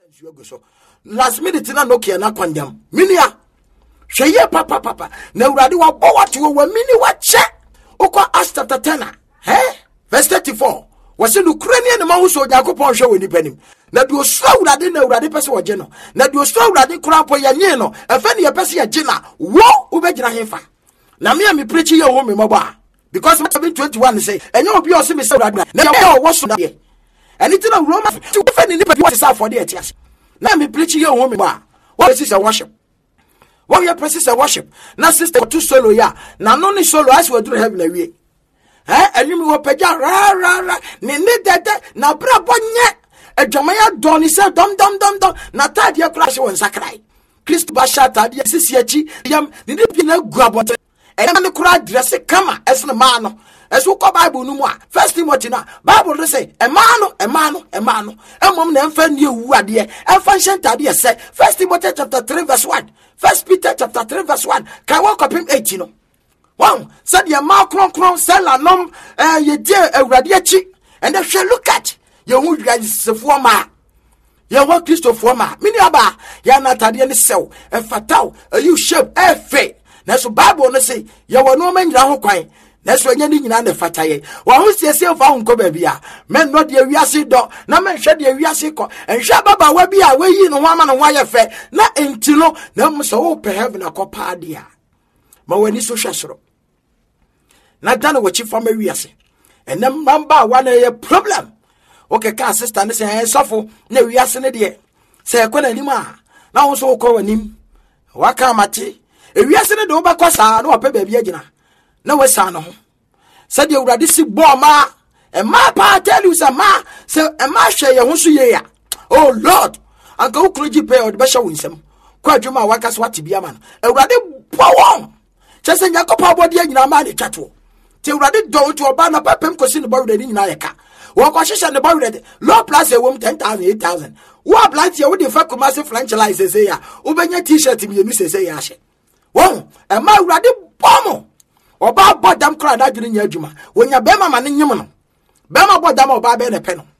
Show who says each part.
Speaker 1: Last minute na Nokia na kwandam. Minia. Sheye papa. Na urade wa bo watu wa mini wa che. Oko Acts chapter 10. Verse 34. Wase Ukrainian ma huso Yakopon hwe woni panim. Na du oso urade na urade pese wo je no. Na du oso urade kura po yanye no. Efe ne pese ye je na wo ubegyina hefa. Na me preach ye wo me moba. Because 7:21 say enye obi o se me se urade na ye wo so na ye. Anything na Roma to defend ni pa what is for the etias. Na me preach ye wo me ba. What is worship? What your practice worship? Na sister to solo ya. Na no ni solo as we do heaven na wie. Enyim wo pagya ra ne dede na bra bonye adwamaya doni se dom na tade akura hye won sakrai Christ ba sha tade sisi achi yam ne bi na guabote ne kura dress kama esne ma no eso ko Bible no mu a First Timothy na Bible do say e ma no emom na emfa ne ewu ade emfa hye tade se First Timothy chapter 3 verse 1 First Peter chapter 3 verse 1 kai wo kopim 18 no. Wow, said your ma kron sell anom ye dear awurade achi and if you look at your wood guys forma your work Christo forma mini aba ya na tade ne sew e fatao you shape e fe na so Bible no say your no man nyira ho kwan na so anya ni nyina na fataye wa ho siesie fa ho nko ba bia men no de wiase do na men hwe de wiase ko enhwe baba wa bia wa yi no ho ama no ho aye fe na entilo na mo so wo pe heaven akopa dia ma wani so hwesoro na dana wachi fama wiase ene mamba wa na ye problem okay ka sister ne say sofo na wiase ne de say ekwana nim a na wo so ko wanim waka mate wiase ne de wo bakosa na wo pe ba bia gina na we sa no ho say de urade si bo ma e ma pa tell you say ma say e ma hwe ye ho so ye ya oh lord anka wo kroji pe o de ba sha winsem kwa dwuma waka so wate bia ma no urade bowon chese nyakopa abodi agina ma ne twato te urade do to oba na papem kosi ne bawre ni nyina yeka wo kwa hwehwe ne bawre low plus e wom 10,000 8,000 wo apply wo de fa commercial franchise say ya wo benya t-shirt mi enu say ya hye wo e ma urade bomo oba bodam kra na dwene nya adwuma wo nya be ma ne nyem no be ma bodam oba be ne pe no